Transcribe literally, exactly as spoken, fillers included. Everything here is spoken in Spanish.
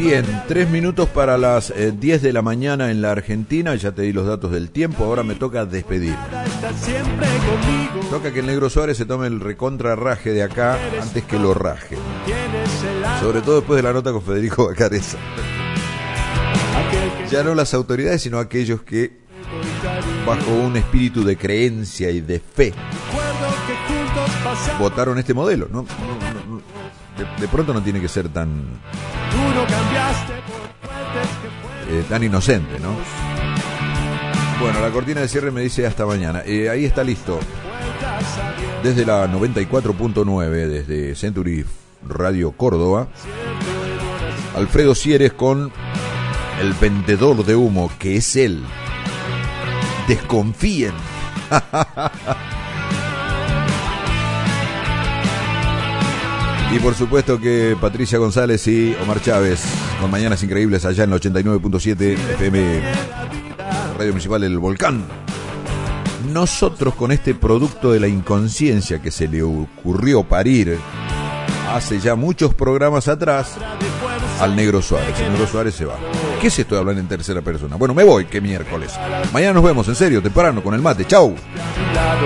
Bien, tres minutos para las eh, diez de la mañana en la Argentina. Ya te di los datos del tiempo, ahora me toca despedir. Toca que el Negro Suárez se tome el recontra raje de acá antes que lo raje. Sobre todo después de la nota con Federico Bacareza. Ya no las autoridades, sino aquellos que, bajo un espíritu de creencia y de fe, votaron este modelo. No, no, no, de, de pronto no tiene que ser tan eh, tan inocente, ¿no? Bueno, la cortina de cierre me dice hasta mañana. Eh, ahí está listo. Desde la noventa y cuatro punto nueve, desde Century Radio Córdoba, Alfredo Sieres con el vendedor de humo, que es él. Desconfíen. Y por supuesto que Patricia González y Omar Chávez con Mañanas Increíbles allá en la ochenta y nueve punto siete F M, Radio Municipal del Volcán. Nosotros con este producto de la inconsciencia que se le ocurrió parir hace ya muchos programas atrás al Negro Suárez. El Negro Suárez se va. ¿Qué es esto de hablar en tercera persona? Bueno, me voy, que miércoles. Mañana nos vemos, en serio, temprano, con el mate. Chau.